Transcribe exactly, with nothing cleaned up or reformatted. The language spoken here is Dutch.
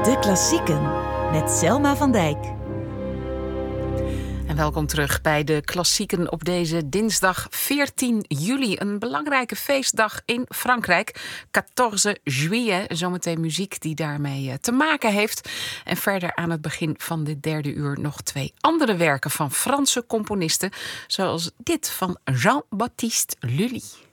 De Klassieken met Selma van Dijk. En welkom terug bij De Klassieken op deze dinsdag veertien juli. Een belangrijke feestdag in Frankrijk. veertien juillet, zometeen muziek die daarmee te maken heeft. En verder aan het begin van dit derde uur nog twee andere werken van Franse componisten. Zoals dit van Jean-Baptiste Lully.